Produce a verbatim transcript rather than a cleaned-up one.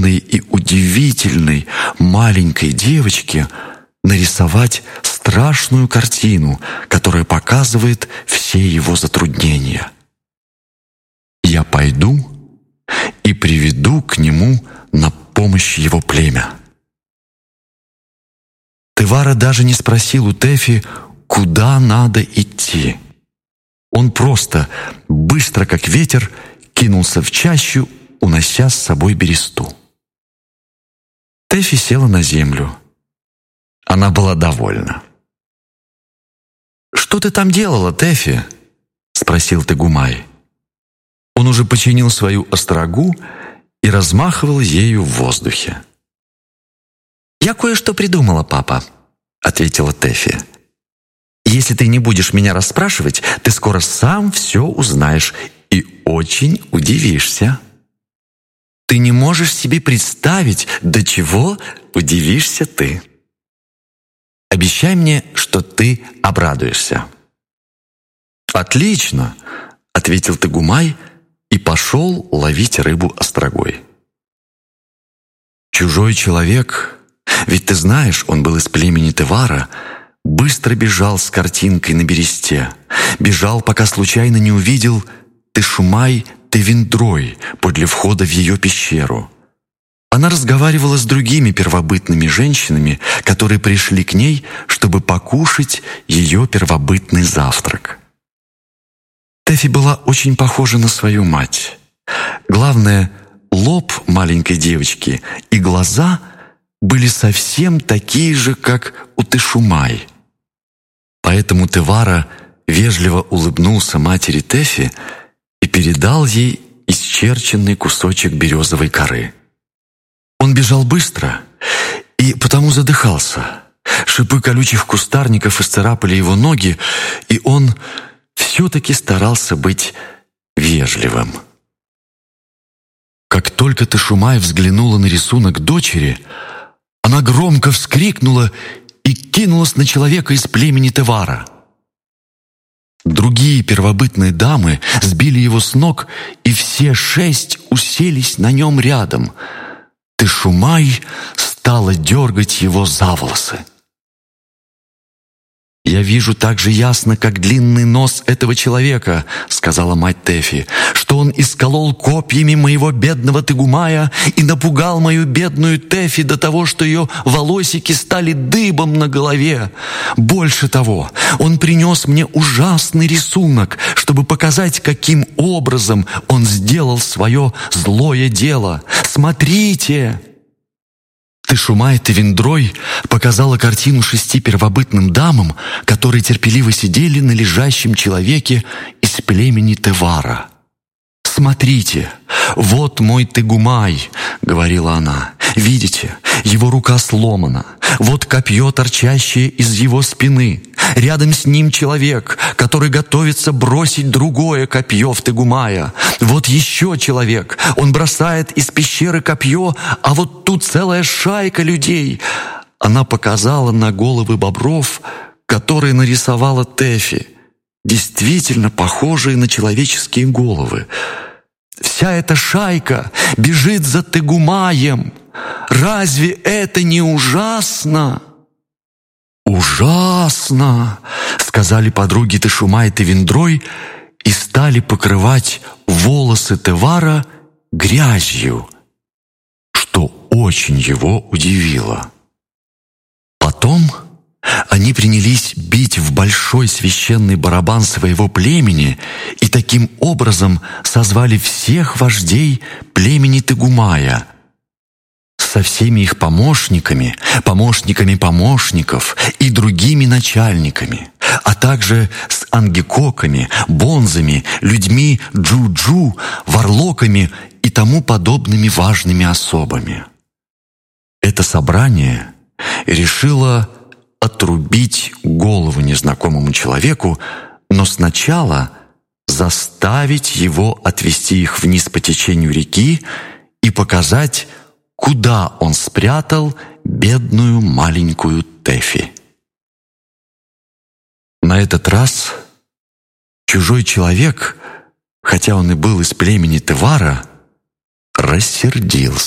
бедной и удивительной маленькой девочке нарисовать страшную картину, которая показывает все его затруднения. Я пойду и приведу к нему на помощь его племя. Тевара даже не спросил у Тэфи, куда надо идти. Он просто, быстро как ветер, кинулся в чащу, унося с собой бересту. Тэфи села на землю. Она была довольна. «Что ты там делала, Тэфи?» — спросил Тегумай. Он уже починил свою острогу и размахивал ею в воздухе. «Я кое-что придумала, папа», — ответила Тэфи. «Если ты не будешь меня расспрашивать, ты скоро сам все узнаешь и очень удивишься. Ты не можешь себе представить, до чего удивишься ты. Обещай мне, что ты обрадуешься». «Отлично», — ответил Тегумай и пошел ловить рыбу острогой. Чужой человек, ведь ты знаешь, он был из племени Тевара, быстро бежал с картинкой на бересте, бежал, пока случайно не увидел Тешумай Тевиндрой подле входа в ее пещеру. Она разговаривала с другими первобытными женщинами, которые пришли к ней, чтобы покушать ее первобытный завтрак. Тэфи была очень похожа на свою мать. Главное, лоб маленькой девочки и глаза были совсем такие же, как у Тешумай. Поэтому Тевара вежливо улыбнулся матери Тэфи и передал ей исчерченный кусочек березовой коры. Он бежал быстро и потому задыхался. Шипы колючих кустарников исцарапали его ноги, и он все-таки старался быть вежливым. Как только Тешумай взглянула на рисунок дочери, она громко вскрикнула и кинулась на человека из племени Тевара. Другие первобытные дамы сбили его с ног, и все шесть уселись на нем рядом. Тешумай стала дергать его за волосы. «Я вижу так же ясно, как длинный нос этого человека», — сказала мать Тэфи, «что он исколол копьями моего бедного Тегумая и напугал мою бедную Тэфи до того, что ее волосики стали дыбом на голове. Больше того, он принес мне ужасный рисунок, чтобы показать, каким образом он сделал свое злое дело. Смотрите!» Тешумай Тевиндрой показала картину шести первобытным дамам, которые терпеливо сидели на лежащем человеке из племени Тевара. «Смотрите, вот мой Тегумай», — говорила она. «Видите, его рука сломана, вот копье, торчащее из его спины. Рядом с ним человек, который готовится бросить другое копье в Тегумая. Вот еще человек, он бросает из пещеры копье, а вот тут целая шайка людей». Она показала на головы бобров, которые нарисовала Тэфи, действительно похожие на человеческие головы. «Вся эта шайка бежит за Тегумаем. Разве это не ужасно?» «Ужасно!» — сказали подруги Тешумай Тевиндрой и стали покрывать волосы Тевара грязью, что очень его удивило. Потом они принялись бить в большой священный барабан своего племени и таким образом созвали всех вождей племени Тегумая со всеми их помощниками, помощниками помощников и другими начальниками, а также с ангекоками, бонзами, людьми джуджу, варлоками и тому подобными важными особами. Это собрание решило отрубить голову незнакомому человеку, но сначала заставить его отвести их вниз по течению реки и показать, куда он спрятал бедную маленькую Тэфи. На этот раз чужой человек, хотя он и был из племени Тевара, рассердился.